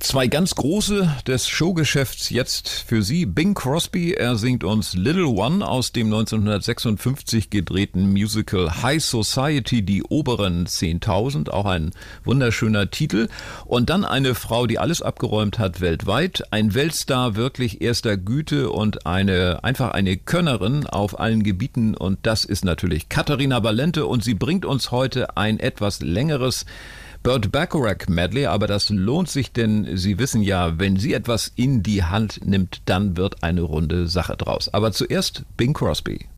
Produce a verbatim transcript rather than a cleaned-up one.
Zwei ganz große des Showgeschäfts jetzt für Sie. Bing Crosby, er singt uns Little One aus dem neunzehnhundertsechsundfünfzig gedrehten Musical High Society, die oberen zehntausend, auch ein wunderschöner Titel. Und dann eine Frau, die alles abgeräumt hat weltweit, ein Weltstar wirklich erster Güte und eine einfach eine Könnerin auf allen Gebieten, und das ist natürlich Caterina Valente, und sie bringt uns heute ein etwas längeres Burt Bacharach Medley, aber das lohnt sich, denn Sie wissen ja, wenn sie etwas in die Hand nimmt, dann wird eine runde Sache draus. Aber zuerst Bing Crosby.